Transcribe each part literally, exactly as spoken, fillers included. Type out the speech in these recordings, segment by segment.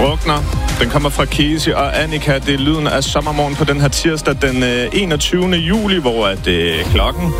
Drukner. Den kommer fra Casey og Annika. Det er lyden af sommermorgen på den her tirsdag den enogtyvende juli, hvor at, øh, klokken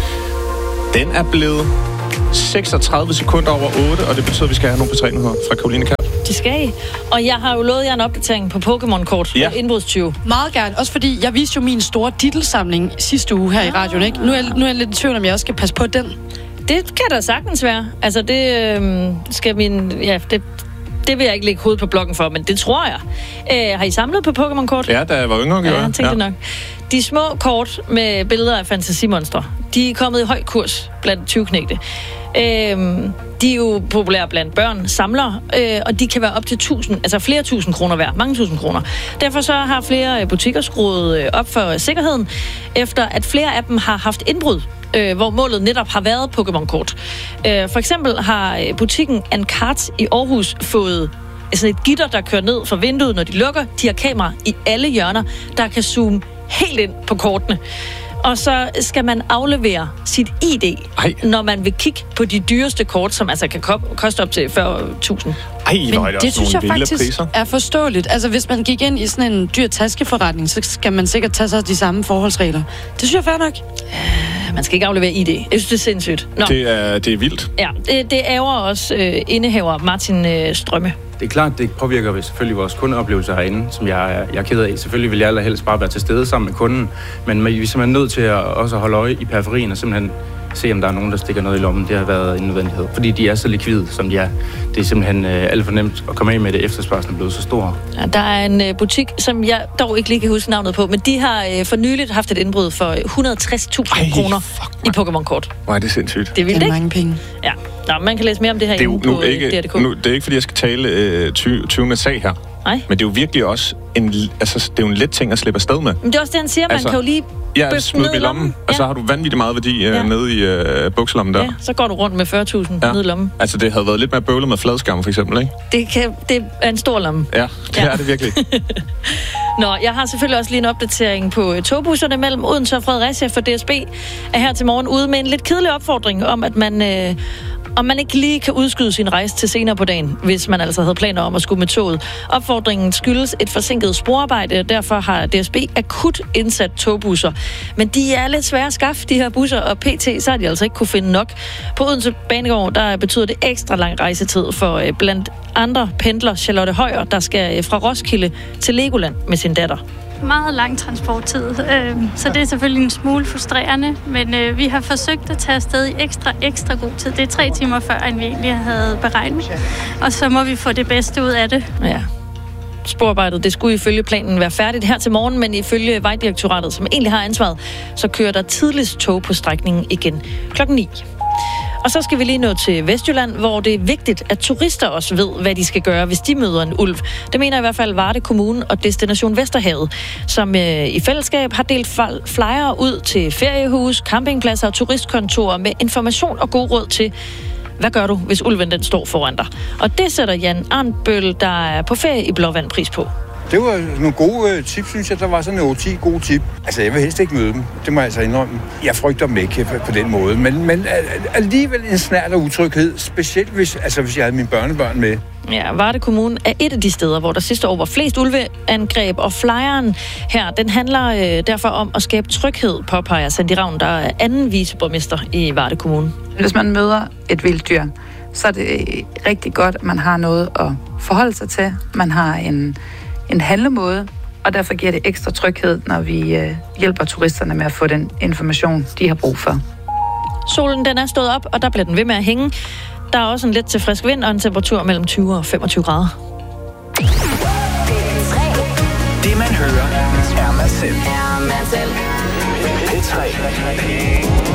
den er blevet seksogtredive sekunder over otte, og det betyder, at vi skal have nogle P tre-nyheder fra Karoline Kjær. Det skal I. Og jeg har jo lovet jer en opdatering på Pokémon-kort. Ja. Indbrudstyve. Meget gerne. Også fordi, jeg viste jo min store titelsamling sidste uge her i radioen, ikke? Nu er, nu er jeg lidt i tvivl, om jeg også skal passe på den. Det kan da sagtens være. Altså, det øh, skal min... Ja, det... Det vil jeg ikke lægge hovedet på blokken for, men det tror jeg. Øh, har I samlet på Pokémon-kort? Ja, da jeg var yngre, ja, jeg tænkte ja. nok. De små kort med billeder af fantasimonstre, de er kommet i høj kurs blandt tyveknægte. Øh, de er jo populære blandt børn, samlere, øh, og de kan være op til tusind, altså flere tusind kroner værd, mange tusind kroner. Derfor så har flere butikker skruet op for sikkerheden, efter at flere af dem har haft indbrud, øh, hvor målet netop har været Pokémon-kort. Øh, for eksempel har butikken Ancarts i Aarhus fået sådan et gitter, der kører ned fra vinduet, når de lukker. De har kamera i alle hjørner, der kan zoome helt ind på kortene. Og så skal man aflevere sit I D, Ej. når man vil kigge på de dyreste kort, som altså kan koste op til fyrre tusind. Ej, Men det, det synes jeg faktisk priser. er forståeligt. Altså, hvis man gik ind i sådan en dyr taskeforretning, så skal man sikkert tage sig de samme forholdsregler. Det synes jeg fair nok. Uh, man skal ikke aflevere I D. Jeg synes, det er sindssygt. Nå. Det er, det er vildt. Ja, det, det ærger også uh, indehaver Martin uh, Strømme. Det er klart, det påvirker selvfølgelig vores kundeoplevelser herinde, som jeg er, jeg er ked af. Selvfølgelig vil jeg allerhelst bare være til stede sammen med kunden, men vi er simpelthen nødt til at også holde øje i periferien og simpelthen se, om der er nogen, der stikker noget i lommen. Det har været en nødvendighed, fordi de er så likvide, som de er. Det er simpelthen øh, alt for nemt at komme af med det, efterspørgselen er blevet så stor. Ja, der er en øh, butik, som jeg dog ikke lige kan huske navnet på, men de har øh, for nyligt haft et indbrud for et hundrede og tres tusind kroner i Pokémon-kort. Nej, det er sindssygt. Det er vildt, det er ikke? mange penge. Ja. Nå, man kan læse mere om det her det er jo, inde på ikke, D R punktum d k. Nu, det er ikke, fordi jeg skal tale øh, tyvende sag her. Nej. Men det er jo virkelig også en, altså, det er jo en let ting at slippe afsted med. Men det er også det, han siger. Man altså, kan jo lige ja, smide dem i lommen, ja. Og så har du vanvittigt meget værdi øh, ja. nede i øh, bukselommen der. Ja, så går du rundt med fyrre tusind ja. nede i lommen. Altså, det havde været lidt mere bøvlet med fladskærm, for eksempel, ikke? Det, kan, det er en stor lomme. Ja, det ja. er det virkelig. Nå, jeg har selvfølgelig også lige en opdatering på togbusserne mellem Odense og Fredericia, for D S B er her til morgen ude med en lidt kedelig opfordring om, at man... Øh, om man ikke lige kan udskyde sin rejse til senere på dagen, hvis man altså havde planer om at skulle med toget. Opfordringen skyldes et forsinket sporarbejde, derfor har D S B akut indsat togbusser. Men de er lidt svære at skaffe, de her busser, og pt. Så har de altså ikke kunne finde nok. På Odense Banegård, der betyder det ekstra lang rejsetid for blandt andre pendler Charlotte Højer, der skal fra Roskilde til Legoland med sin datter. Meget lang transporttid, øh, så det er selvfølgelig en smule frustrerende, men øh, vi har forsøgt at tage afsted i ekstra, ekstra god tid. Det er tre timer før, end vi egentlig havde beregnet, og så må vi få det bedste ud af det. Ja. Sporarbejdet, det skulle ifølge planen være færdigt her til morgen, men ifølge Vejdirektoratet, som egentlig har ansvaret, så kører der tidligst tog på strækningen igen klokken ni. Og så skal vi lige nå til Vestjylland, hvor det er vigtigt, at turister også ved, hvad de skal gøre, hvis de møder en ulv. Det mener i hvert fald Varde Kommune og Destination Vesterhavet, som øh, i fællesskab har delt flyere ud til feriehus, campingpladser og turistkontorer med information og god råd til, hvad gør du, hvis ulven den står foran dig. Og det sætter Jan Arnbøl, der er på ferie i Blåvand, pris på. Det var nogle gode uh, tips, synes jeg. Der var sådan otte ti gode tip. Altså, jeg vil helst ikke møde dem. Det må jeg altså indrømme. Jeg frygter dem ikke på den måde. Men, men alligevel en snert af utryghed. Specielt hvis, altså, hvis jeg havde mine børnebørn med. Ja, Varde Kommune er et af de steder, hvor der sidste år var flest ulveangreb. Og flyeren her, den handler øh, derfor om at skabe tryghed, påpeger Sandy Ravn, der er anden viceborgmester i Varde Kommune. Hvis man møder et vildt dyr, så er det rigtig godt, at man har noget at forholde sig til. Man har en... en handlemåde, og derfor giver det ekstra tryghed, når vi øh, hjælper turisterne med at få den information, de har brug for. Solen den er stået op, og der bliver den ved med at hænge. Der er også en let til frisk vind og en temperatur mellem tyve og femogtyve grader. Det man hører er man selv. P tre.